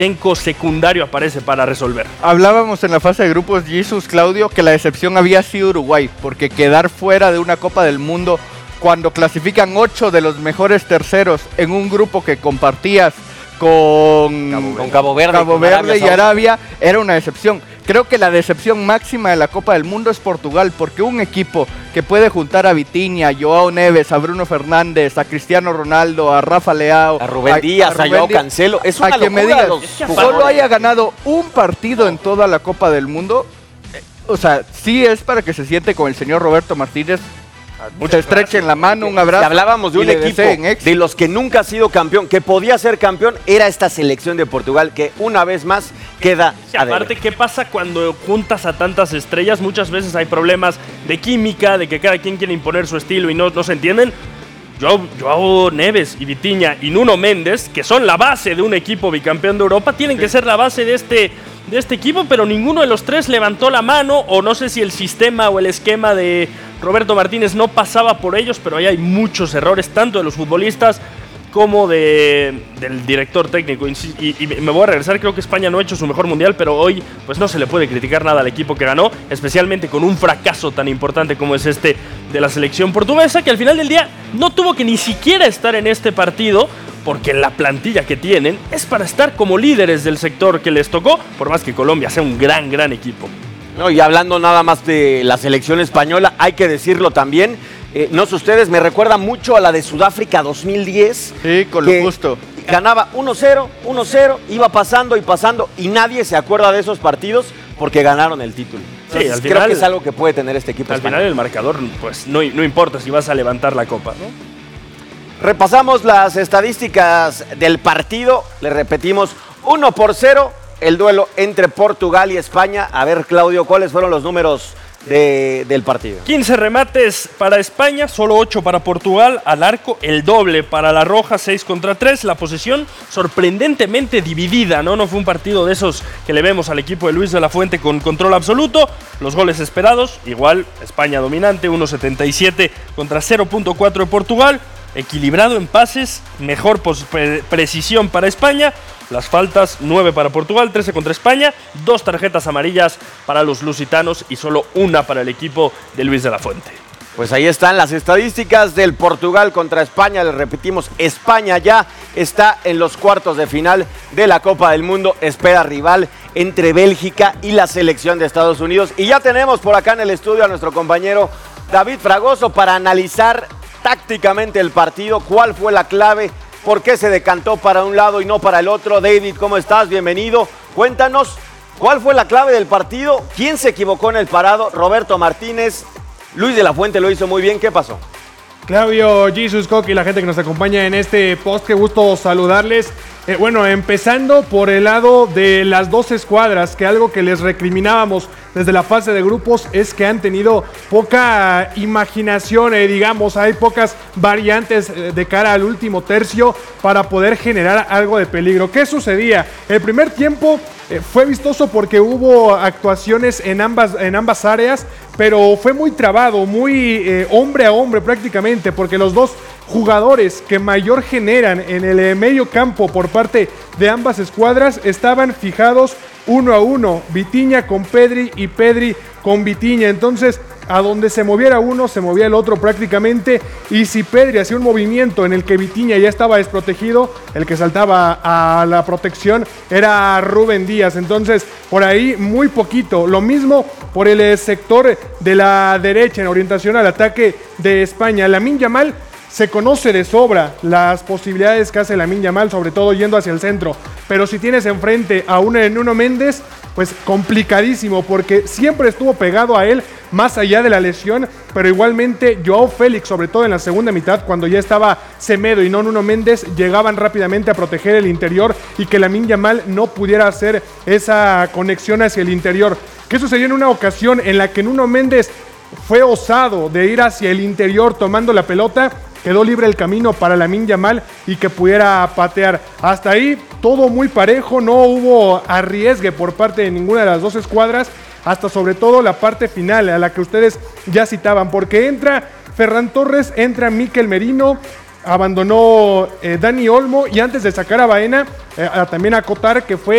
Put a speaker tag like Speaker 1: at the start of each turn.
Speaker 1: elenco secundario aparece para resolver.
Speaker 2: Hablábamos en la fase de grupos, Jesús, Claudio, que la decepción había sido Uruguay, porque quedar fuera de una Copa del Mundo cuando clasifican 8 de los mejores terceros en un grupo que compartías con
Speaker 3: Cabo
Speaker 2: Verde y Arabia era una decepción. Creo que la decepción máxima de la Copa del Mundo es Portugal, porque un equipo que puede juntar a Vitinha, a Joao Neves, a Bruno Fernández, a Cristiano Ronaldo, a Rafa Leao,
Speaker 3: a Rubén Díaz, a Joao Cancelo, es una locura.
Speaker 2: Me digas, solo haya ganado un partido en toda la Copa del Mundo, o sea, sí es para que se siente con el señor Roberto Martínez. Se estrechen la mano, un abrazo.
Speaker 3: Si hablábamos de un equipo de los que nunca ha sido campeón, que podía ser campeón, era esta selección de Portugal que una vez más queda
Speaker 1: sí, aparte, ¿qué pasa cuando juntas a tantas estrellas? Muchas veces hay problemas de química, de que cada quien quiere imponer su estilo y no se entienden. Joao Neves y Vitinha y Nuno Méndez, que son la base de un equipo bicampeón de Europa, tienen que ser la base de este equipo, pero ninguno de los tres levantó la mano, o no sé si el sistema o el esquema de Roberto Martínez no pasaba por ellos, pero ahí hay muchos errores, tanto de los futbolistas como del director técnico. Y me voy a regresar, creo que España no ha hecho su mejor mundial, pero hoy pues no se le puede criticar nada al equipo que ganó, especialmente con un fracaso tan importante como es este de la selección portuguesa, que al final del día no tuvo que ni siquiera estar en este partido, porque la plantilla que tienen es para estar como líderes del sector que les tocó, por más que Colombia sea un gran equipo.
Speaker 3: No, y hablando nada más de la selección española, hay que decirlo también, no sé ustedes, me recuerda mucho a la de Sudáfrica 2010.
Speaker 2: Sí, con lo justo.
Speaker 3: Ganaba 1-0, iba pasando y nadie se acuerda de esos partidos porque ganaron el título.
Speaker 1: Entonces, sí, al
Speaker 3: creo
Speaker 1: final,
Speaker 3: que es algo que puede tener este equipo
Speaker 1: al
Speaker 3: español.
Speaker 1: Final el marcador pues no importa si vas a levantar la copa, ¿no?
Speaker 3: Repasamos las estadísticas del partido, le repetimos 1-0, el duelo entre Portugal y España. A ver, Claudio, ¿cuáles fueron los números del partido?
Speaker 1: 15 remates para España, solo 8 para Portugal, al arco el doble para la Roja, 6 contra 3, la posesión sorprendentemente dividida, ¿no? No fue un partido de esos que le vemos al equipo de Luis de la Fuente con control absoluto, los goles esperados, igual España dominante, 1.77 contra 0.4 de Portugal, equilibrado en pases, mejor precisión para España, las faltas 9 para Portugal, 13 contra España, 2 tarjetas amarillas para los lusitanos y solo una para el equipo de Luis de la Fuente.
Speaker 3: Pues ahí están las estadísticas del Portugal contra España. Les repetimos, España ya está en los cuartos de final de la Copa del Mundo. Espera rival entre Bélgica y la selección de Estados Unidos. Y ya tenemos por acá en el estudio a nuestro compañero David Fragoso para analizar tácticamente el partido. ¿Cuál fue la clave? ¿Por qué se decantó para un lado y no para el otro? David, ¿cómo estás? Bienvenido. Cuéntanos, ¿cuál fue la clave del partido? ¿Quién se equivocó en el parado? Roberto Martínez. Luis de la Fuente lo hizo muy bien. ¿Qué pasó?
Speaker 4: Claudio, Jesus, Coqui y la gente que nos acompaña en este post, qué gusto saludarles. Bueno, empezando por el lado de las dos escuadras, que algo que les recriminábamos desde la fase de grupos es que han tenido poca imaginación, digamos, hay pocas variantes de cara al último tercio para poder generar algo de peligro. ¿Qué sucedía? El primer tiempo fue vistoso porque hubo actuaciones en ambas áreas, pero fue muy trabado, muy hombre a hombre prácticamente, porque los dos jugadores que mayor generan en el medio campo por parte de ambas escuadras estaban fijados 1 a 1, Vitinha con Pedri y Pedri con Vitinha. Entonces, a donde se moviera uno, se movía el otro prácticamente, y si Pedri hacía un movimiento en el que Vitinha ya estaba desprotegido, el que saltaba a la protección era Rubén Díaz. Entonces, por ahí muy poquito. Lo mismo por el sector de la derecha en orientación al ataque de España. Lamine Yamal se conoce de sobra las posibilidades que hace Lamine Yamal, sobre todo yendo hacia el centro. Pero si tienes enfrente a Nuno Méndez, pues complicadísimo, porque siempre estuvo pegado a él, más allá de la lesión. Pero igualmente Joao Félix, sobre todo en la segunda mitad, cuando ya estaba Semedo y no Nuno Méndez, llegaban rápidamente a proteger el interior y que Lamine Yamal no pudiera hacer esa conexión hacia el interior. ¿Qué sucedió en una ocasión en la que Nuno Méndez fue osado de ir hacia el interior tomando la pelota? Quedó libre el camino para Lamine Yamal y que pudiera patear. Hasta ahí todo muy parejo, no hubo arriesgue por parte de ninguna de las dos escuadras, hasta sobre todo la parte final a la que ustedes ya citaban, porque entra Ferran Torres, entra Mikel Merino, abandonó Dani Olmo y antes de sacar a Baena, también acotar que fue